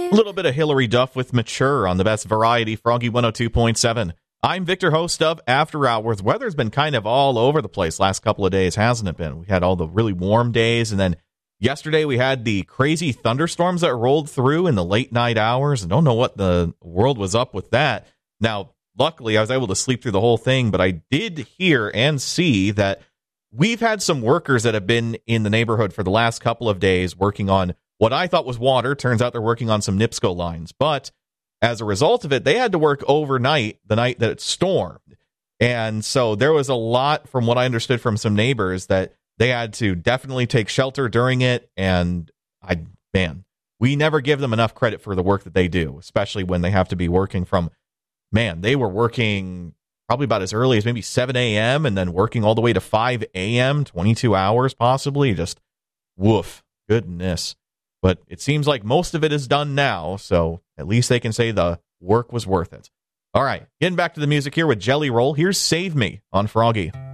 A little bit of Hillary Duff with Mature on the best variety, Froggy 102.7. I'm Victor, host of After Hours. Weather's been kind of all over the place last couple of days, hasn't it been? We had all the really warm days, and then yesterday we had the crazy thunderstorms that rolled through in the late night hours. I don't know what the world was up with that. Now, luckily, I was able to sleep through the whole thing, but I did hear and see that we've had some workers that have been in the neighborhood for the last couple of days working on what I thought was water. Turns out they're working on some NIPSCO lines. But as a result of it, they had to work overnight the night that it stormed. And so there was a lot, from what I understood from some neighbors, that they had to definitely take shelter during it. And we never give them enough credit for the work that they do, especially when they have to be working from, they were working probably about as early as maybe 7 a.m. and then working all the way to 5 a.m., 22 hours possibly. Just woof, goodness. But it seems like most of it is done now, so at least they can say the work was worth it. All right, getting back to the music here with Jelly Roll. Here's Save Me on Froggy.